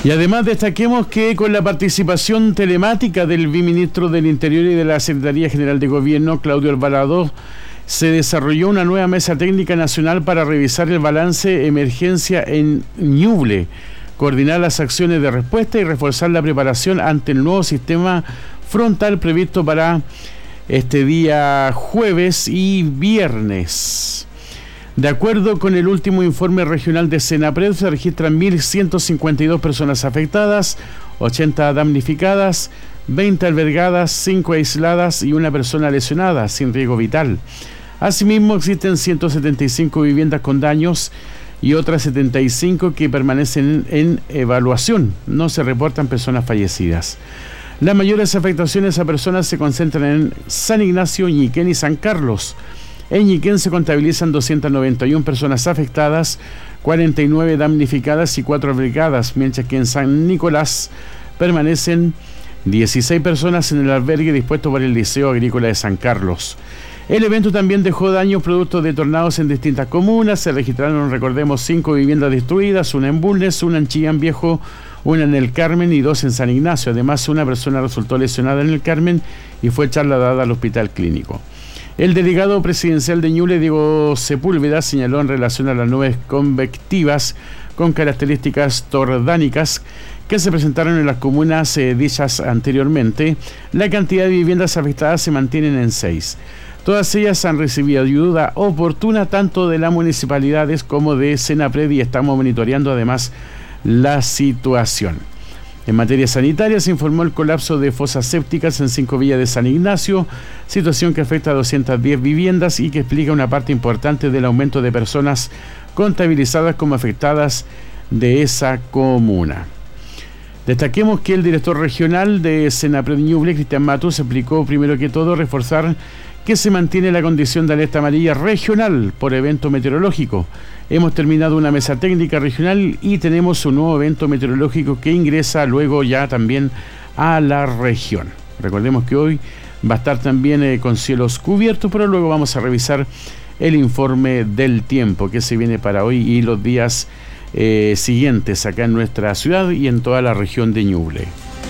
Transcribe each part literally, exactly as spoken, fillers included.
Y además destaquemos que con la participación telemática del viceministro del Interior y de la Secretaría General de Gobierno, Claudio Alvarado, se desarrolló una nueva mesa técnica nacional para revisar el balance emergencia en Ñuble, coordinar las acciones de respuesta y reforzar la preparación ante el nuevo sistema frontal previsto para este día jueves y viernes. De acuerdo con el último informe regional de Senapred, se registran mil ciento cincuenta y dos personas afectadas, ochenta damnificadas, veinte albergadas, cinco aisladas y una persona lesionada sin riesgo vital. Asimismo, existen ciento setenta y cinco viviendas con daños y otras setenta y cinco que permanecen en evaluación. No se reportan personas fallecidas. Las mayores afectaciones a personas se concentran en San Ignacio, Ñiquén y San Carlos. En Ñiquén se contabilizan doscientas noventa y una personas afectadas, cuarenta y nueve damnificadas y cuatro albergadas, mientras que en San Nicolás permanecen dieciséis personas en el albergue dispuesto por el Liceo Agrícola de San Carlos. El evento también dejó daños producto de tornados en distintas comunas. Se registraron, recordemos, cinco viviendas destruidas, una en Bulnes, una en Chillán Viejo, una en el Carmen y dos en San Ignacio. Además, una persona resultó lesionada en el Carmen y fue trasladada al hospital clínico. El delegado presidencial de Ñuble, Diego Sepúlveda, señaló en relación a las nubes convectivas con características tordánicas que se presentaron en las comunas eh, dichas anteriormente, la cantidad de viviendas afectadas se mantienen en seis. Todas ellas han recibido ayuda oportuna tanto de las municipalidades como de Senapred y estamos monitoreando además la situación. En materia sanitaria se informó el colapso de fosas sépticas en cinco villas de San Ignacio, situación que afecta a doscientas diez viviendas y que explica una parte importante del aumento de personas contabilizadas como afectadas de esa comuna. Destaquemos que el director regional de Senapred Ñuble, Cristian Matus, explicó primero que todo reforzar que se mantiene la condición de alerta amarilla regional por evento meteorológico. Hemos terminado una mesa técnica regional y tenemos un nuevo evento meteorológico que ingresa luego ya también a la región. Recordemos que hoy va a estar también eh, con cielos cubiertos, pero luego vamos a revisar el informe del tiempo que se viene para hoy y los días eh, siguientes acá en nuestra ciudad y en toda la región de Ñuble.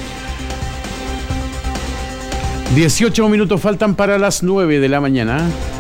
dieciocho minutos faltan para las nueve de la mañana.